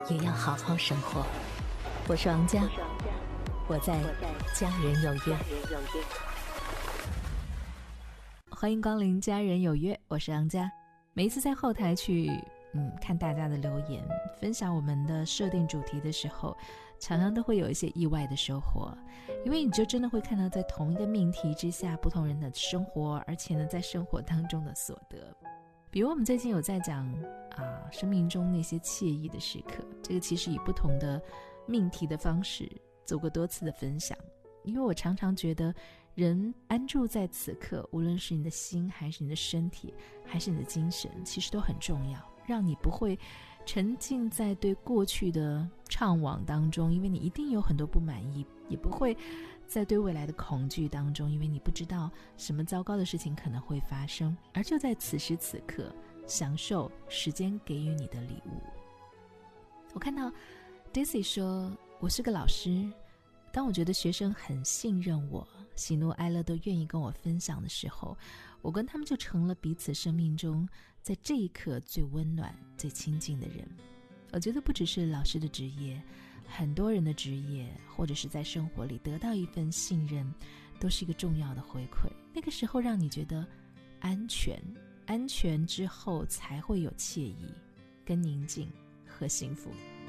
也要好好生活。我是王佳，我在家人有约。欢迎光临家人有约，我是王佳。每一次在后台去看大家的留言，分享我们的设定主题的时候，常常都会有一些意外的收获，因为你就真的会看到在同一个命题之下不同人的生活，而且呢在生活当中的所得。比如我们最近有在讲生命中那些惬意的时刻，这个其实以不同的命题的方式做过多次的分享。因为我常常觉得人安住在此刻，无论是你的心还是你的身体还是你的精神，其实都很重要，让你不会沉浸在对过去的怅惘当中，因为你一定有很多不满意，也不会在对未来的恐惧当中，因为你不知道什么糟糕的事情可能会发生，而就在此时此刻享受时间给予你的礼物。我看到 Daisy 说，我是个老师，当我觉得学生很信任我，喜怒哀乐都愿意跟我分享的时候，我跟他们就成了彼此生命中在这一刻最温暖最亲近的人。我觉得不只是老师的职业，很多人的职业或者是在生活里得到一份信任，都是一个重要的回馈。那个时候让你觉得安全，安全之后才会有惬意跟宁静和幸福。